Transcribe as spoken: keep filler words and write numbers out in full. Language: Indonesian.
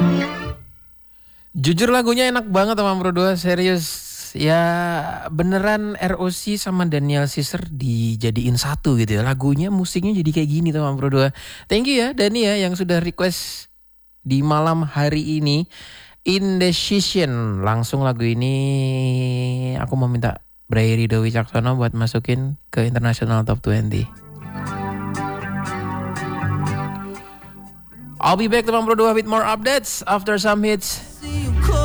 Jujur lagunya enak banget teman Bro dua, serius. Ya beneran R O C sama Daniel Caesar dijadiin satu gitu ya. Lagunya, musiknya jadi kayak gini teman Bro dua. Thank you ya Dani ya yang sudah request di malam hari ini. Indecision. Langsung lagu ini aku mau minta Bray Rido Wicaksono buat masukin ke International Top dua puluh. I'll be back teman Bro dua with more updates after some hits.